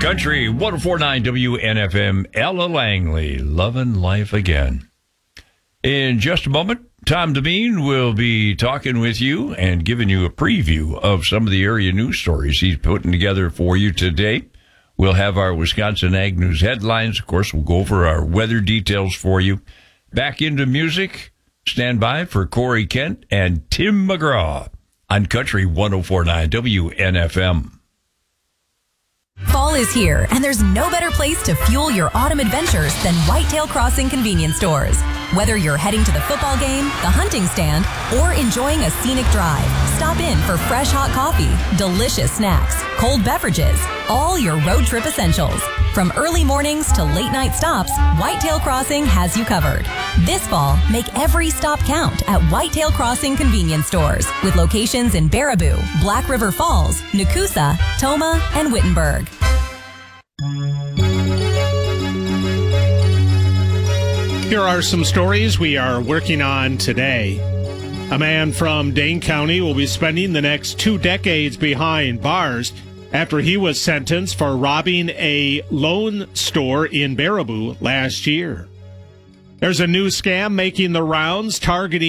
Country 104.9 WNFM, Ella Langley, loving life again. In just a moment, Tom Devine will be talking with you and giving you a preview of some of the area news stories he's putting together for you today. We'll have our Wisconsin Ag News headlines. Of course, we'll go over our weather details for you. Back into music. Stand by for Corey Kent and Tim McGraw on Country 104.9 WNFM. Fall is here, and there's no better place to fuel your autumn adventures than Whitetail Crossing convenience stores. Whether you're heading to the football game, the hunting stand, or enjoying a scenic drive, stop in for fresh hot coffee, delicious snacks, cold beverages, all your road trip essentials. From early mornings to late night stops, Whitetail Crossing has you covered. This fall, make every stop count at Whitetail Crossing convenience stores with locations in Baraboo, Black River Falls, Nakusa, Toma, and Wittenberg. Here are some stories we are working on today. A man from Dane County will be spending the next 2 decades behind bars after he was sentenced for robbing a loan store in Baraboo last year. There's a new scam making the rounds targeting